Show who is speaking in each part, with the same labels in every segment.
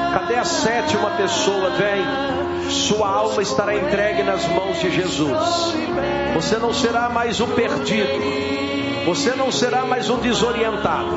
Speaker 1: Cadê a sétima pessoa? Vem. Sua alma estará entregue nas mãos de Jesus. Você não será mais um perdido. Você não será mais um desorientado.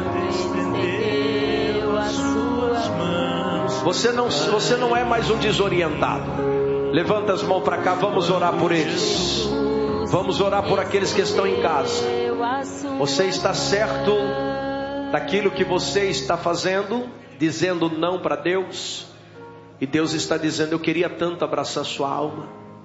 Speaker 1: Você não é mais um desorientado. Levanta as mãos para cá, vamos orar por eles. Vamos orar por aqueles que estão em casa. Você está certo daquilo que você está fazendo, dizendo não para Deus? E Deus está dizendo: eu queria tanto abraçar sua alma.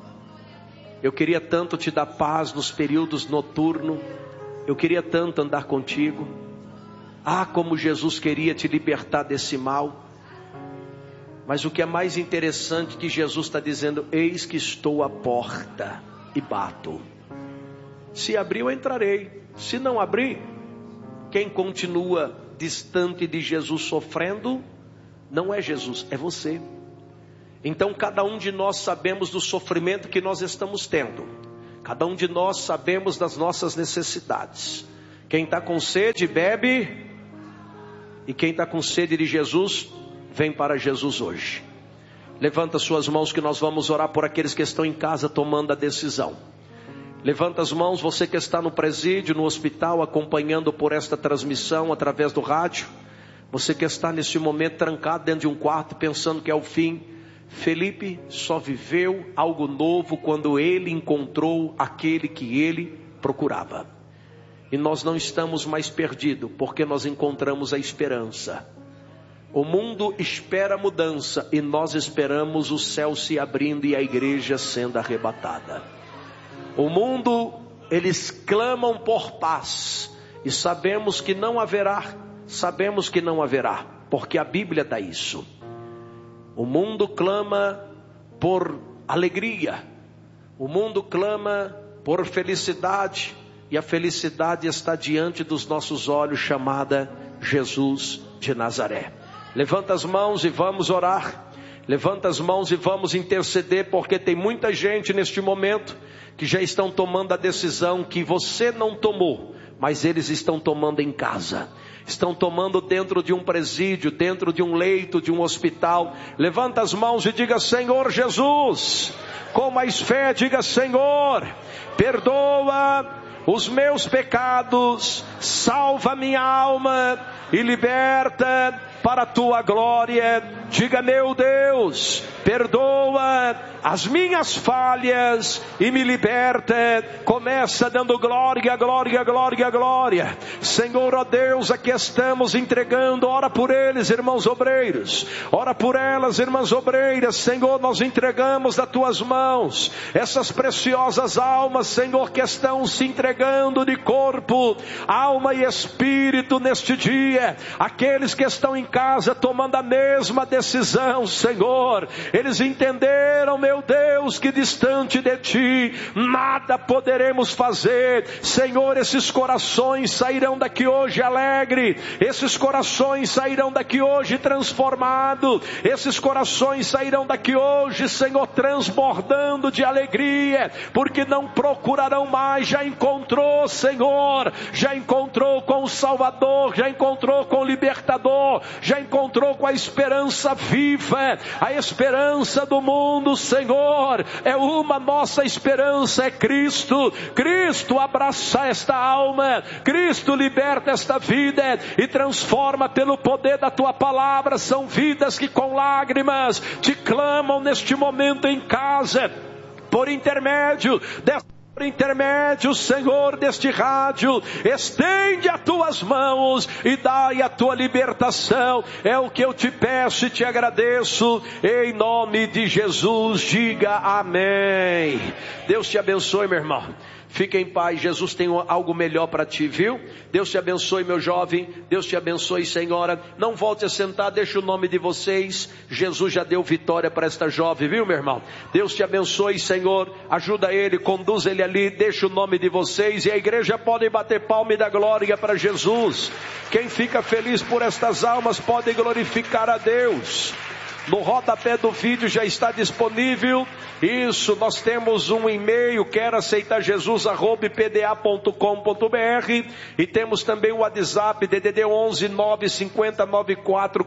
Speaker 1: Eu queria tanto te dar paz nos períodos noturnos. Eu queria tanto andar contigo. Ah, como Jesus queria te libertar desse mal. Mas o que é mais interessante, que Jesus está dizendo: eis que estou à porta e bato. Se abrir, eu entrarei. Se não abrir, quem continua distante de Jesus sofrendo, não é Jesus, é você. Então cada um de nós sabemos do sofrimento que nós estamos tendo. Cada um de nós sabemos das nossas necessidades. Quem está com sede, bebe. E quem está com sede de Jesus, vem para Jesus hoje. Levanta suas mãos que nós vamos orar por aqueles que estão em casa tomando a decisão. Levanta as mãos, você que está no presídio, no hospital, acompanhando por esta transmissão através do rádio. Você que está nesse momento trancado dentro de um quarto, pensando que é o fim. Felipe só viveu algo novo quando ele encontrou aquele que ele procurava. E nós não estamos mais perdidos, porque nós encontramos a esperança. O mundo espera mudança e nós esperamos o céu se abrindo e a igreja sendo arrebatada. O mundo, eles clamam por paz e sabemos que não haverá, porque a Bíblia dá isso. O mundo clama por alegria, o mundo clama por felicidade, e a felicidade está diante dos nossos olhos, chamada Jesus de Nazaré. Levanta as mãos e vamos orar. Levanta as mãos e vamos interceder, porque tem muita gente neste momento que já estão tomando a decisão que você não tomou, mas eles estão tomando em casa. Estão tomando dentro de um presídio, dentro de um leito, de um hospital. Levanta as mãos e diga: Senhor Jesus. Com mais fé, diga: Senhor, perdoa os meus pecados, salva minha alma e liberta para a tua glória. Diga: meu Deus, perdoa as minhas falhas e me liberta. Começa dando glória, glória, glória, glória. Senhor, ó Deus, aqui estamos entregando. Ora por eles, irmãos obreiros. Ora por elas, irmãs obreiras. Senhor, nós entregamos das tuas mãos essas preciosas almas, Senhor, que estão se entregando de corpo, alma e espírito neste dia. Aqueles que estão em casa tomando a mesma decisão, Senhor. Eles entenderam, meu Deus, que distante de ti nada poderemos fazer. Senhor, esses corações sairão daqui hoje alegre. Esses corações sairão daqui hoje transformados. Esses corações sairão daqui hoje, Senhor, transbordando de alegria, porque não procurarão mais. Já encontrou, Senhor, já encontrou com o Salvador, já encontrou com o Libertador, já encontrou com a esperança viva. A esperança do mundo, Senhor, é uma. Nossa esperança é Cristo. Cristo abraça esta alma, Cristo liberta esta vida e transforma pelo poder da tua palavra. São vidas que com lágrimas te clamam neste momento em casa, por intermédio, Senhor, deste rádio. Estende as tuas mãos e dai a tua libertação. É o que eu te peço e te agradeço, em nome de Jesus. Diga amém. Deus te abençoe, meu irmão. Fique em paz, Jesus tem algo melhor para ti, viu? Deus te abençoe, meu jovem. Deus te abençoe, senhora. Não volte a sentar, deixa o nome de vocês. Jesus já deu vitória para esta jovem, viu, meu irmão? Deus te abençoe, Senhor. Ajuda ele, conduz ele ali, deixa o nome de vocês. E a igreja pode bater palma e dar glória para Jesus. Quem fica feliz por estas almas pode glorificar a Deus. No rodapé do vídeo já está disponível. Isso, nós temos um e-mail, quero aceitar Jesus, @pda.com.br, e temos também o WhatsApp, DDD 11 950 94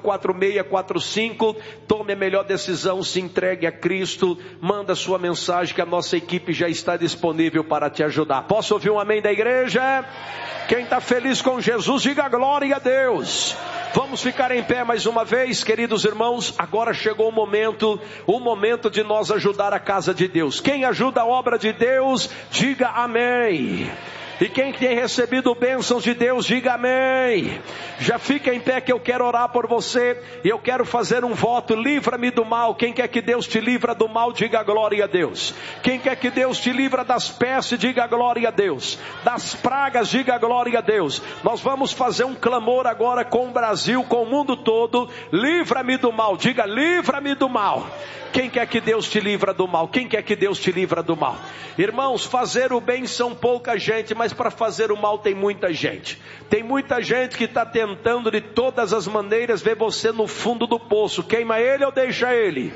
Speaker 1: 4645. Tome a melhor decisão, se entregue a Cristo, manda sua mensagem que a nossa equipe já está disponível para te ajudar. Posso ouvir um amém da igreja? Quem está feliz com Jesus, diga glória a Deus. Vamos ficar em pé mais uma vez, queridos irmãos. Agora chegou o momento de nós ajudar a casa de Deus. Quem ajuda a obra de Deus, diga amém. E quem tem recebido bênçãos de Deus, diga amém. Já fica em pé que eu quero orar por você. E eu quero fazer um voto, livra-me do mal. Quem quer que Deus te livra do mal, diga glória a Deus. Quem quer que Deus te livra das pestes, diga glória a Deus. Das pragas, diga glória a Deus. Nós vamos fazer um clamor agora com o Brasil, com o mundo todo. Livra-me do mal, diga livra-me do mal. Quem quer que Deus te livra do mal? Quem quer que Deus te livra do mal? Irmãos, fazer o bem são pouca gente, mas para fazer o mal tem muita gente. Tem muita gente que está tentando de todas as maneiras ver você no fundo do poço. Queima ele ou deixa ele?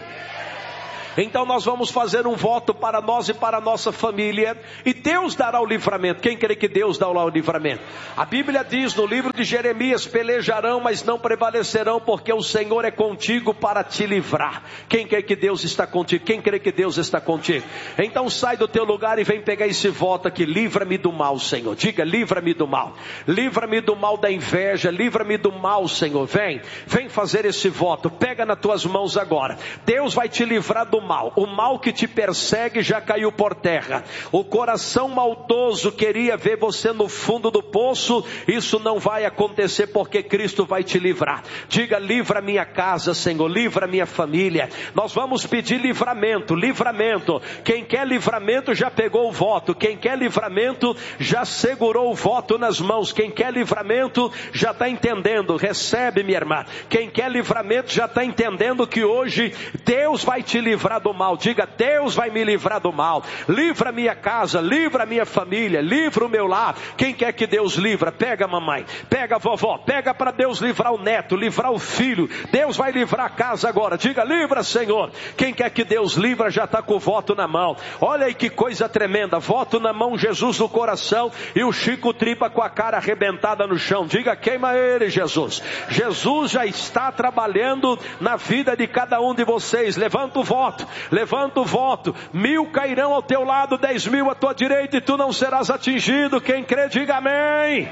Speaker 1: Então nós vamos fazer um voto para nós e para a nossa família, e Deus dará o livramento. Quem crê que Deus dá o livramento? A Bíblia diz no livro de Jeremias: pelejarão, mas não prevalecerão, porque o Senhor é contigo para te livrar. Quem crê que Deus está contigo? Quem crê que Deus está contigo? Então sai do teu lugar e vem pegar esse voto aqui. Livra-me do mal, Senhor. Diga, livra-me do mal. Livra-me do mal da inveja. Livra-me do mal, Senhor. Vem fazer esse voto. Pega nas tuas mãos agora. Deus vai te livrar do mal. O mal que te persegue já caiu por terra. O coração maldoso queria ver você no fundo do poço. Isso não vai acontecer, porque Cristo vai te livrar. Diga, livra minha casa, Senhor, livra minha família. Nós vamos pedir livramento. Quem quer livramento já pegou o voto. Quem quer livramento já segurou o voto nas mãos. Quem quer livramento já está entendendo. Recebe, minha irmã. Quem quer livramento já está entendendo que hoje Deus vai te livrar do mal. Diga, Deus vai me livrar do mal. Livra minha casa, livra minha família, livra o meu lar. Quem quer que Deus livra? Pega a mamãe, pega a vovó, pega para Deus livrar o neto, livrar o filho. Deus vai livrar a casa agora. Diga, livra, Senhor. Quem quer que Deus livra já está com o voto na mão. Olha aí que coisa tremenda. Voto na mão, Jesus no coração, e o Chico Tripa com a cara arrebentada no chão. Diga, queima ele, Jesus. Jesus já está trabalhando na vida de cada um de vocês. Levanta o voto. Levanta o voto. 1000 cairão ao teu lado, 10.000 à tua direita, e tu não serás atingido. Quem crê, diga amém.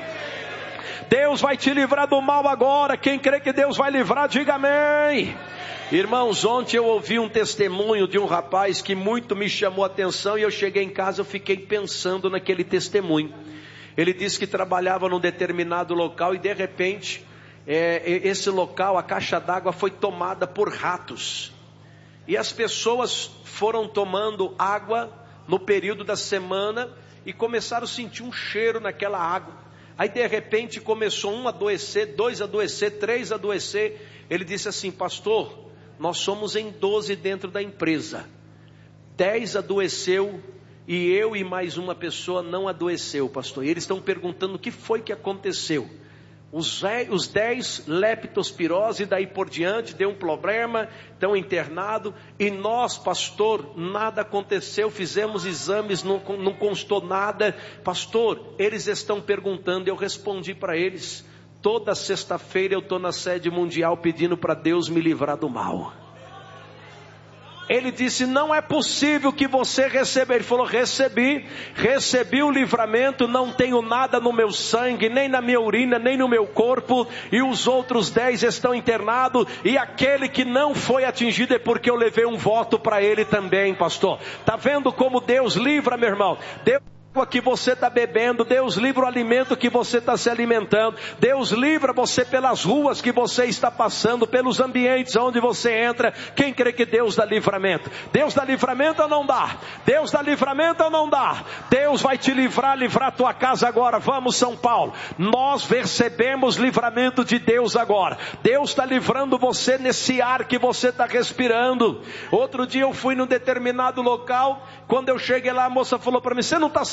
Speaker 1: Deus vai te livrar do mal agora. Quem crê que Deus vai livrar, diga amém. Irmãos, ontem eu ouvi um testemunho de um rapaz que muito me chamou a atenção, e eu cheguei em casa, eu fiquei pensando naquele testemunho. Ele disse que trabalhava num determinado local, e de repente esse local, a caixa d'água foi tomada por ratos. E as pessoas foram tomando água no período da semana e começaram a sentir um cheiro naquela água. Aí de repente começou um a adoecer, 2 a adoecer, 3 a adoecer. Ele disse assim: pastor, nós somos em 12 dentro da empresa. 10 adoeceu e eu e mais uma pessoa não adoeceu, pastor. E eles estão perguntando o que foi que aconteceu. Os 10 leptospirose, e daí por diante deu um problema, estão internados. E nós, pastor, nada aconteceu, fizemos exames, não constou nada. Pastor, eles estão perguntando. Eu respondi para eles: toda sexta-feira eu estou na sede mundial pedindo para Deus me livrar do mal. Ele disse: não é possível que você receba. Ele falou: recebi o livramento, não tenho nada no meu sangue, nem na minha urina, nem no meu corpo, e os outros 10 estão internados, e aquele que não foi atingido é porque eu levei um voto para ele também, pastor. Está vendo como Deus livra, meu irmão? Deus água que você está bebendo, Deus livra o alimento que você está se alimentando, Deus livra você pelas ruas que você está passando, pelos ambientes onde você entra. Quem crê que Deus dá livramento? Deus dá livramento ou não dá? Deus dá livramento ou não dá? Deus vai te livrar a tua casa agora. Vamos, São Paulo, nós recebemos livramento de Deus agora. Deus está livrando você nesse ar que você está respirando. Outro dia eu fui num determinado local, quando eu cheguei lá, a moça falou para mim: você não está sentindo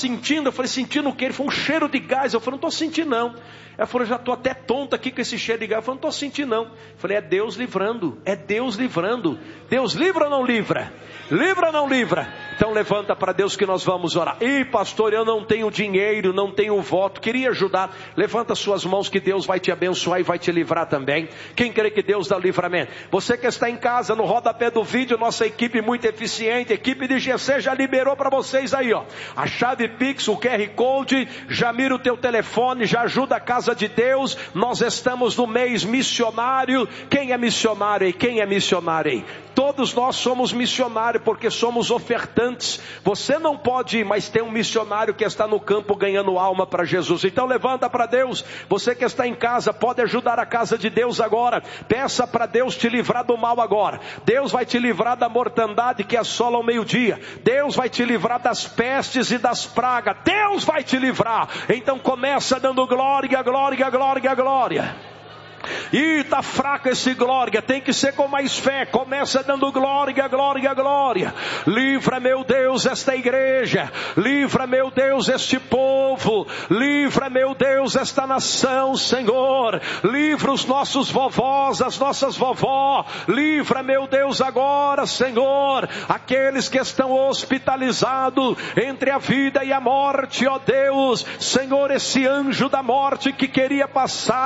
Speaker 1: sentindo? Eu falei, sentindo o quê? Ele falou, um cheiro de gás. Eu falei, não estou sentindo não. Ela falou, já estou até tonta aqui com esse cheiro de gás. Eu falei, não estou sentindo não. Eu falei, é Deus livrando, é Deus livrando. Deus livra ou não livra? Livra ou não livra? Então levanta para Deus que nós vamos orar. Ih, pastor, eu não tenho dinheiro, não tenho voto, queria ajudar. Levanta suas mãos que Deus vai te abençoar e vai te livrar também. Quem crê que Deus dá livramento? Você que está em casa, no rodapé do vídeo, nossa equipe muito eficiente, equipe de GC já liberou para vocês aí, ó. A chave Pix, o QR Code, já mira o teu telefone, já ajuda a casa de Deus. Nós estamos no mês missionário. Quem é missionário aí? Quem é missionário aí? Todos nós somos missionários porque somos ofertantes. Você não pode ir, mas tem um missionário que está no campo ganhando alma para Jesus. Então levanta para Deus. Você que está em casa pode ajudar a casa de Deus agora. Peça para Deus te livrar do mal agora. Deus vai te livrar da mortandade que assola ao meio-dia. Deus vai te livrar das pestes e das pragas. Deus vai te livrar. Então começa dando glória, glória, glória, glória. Ih, está fraco esse glória, tem que ser com mais fé. Começa dando glória, glória, glória. Livra, meu Deus, esta igreja. Livra, meu Deus, este povo. Livra, meu Deus, esta nação, Senhor. Livra os nossos vovós, as nossas vovó. Livra, meu Deus, agora, Senhor, aqueles que estão hospitalizados entre a vida e a morte, ó Deus. Senhor, esse anjo da morte que queria passar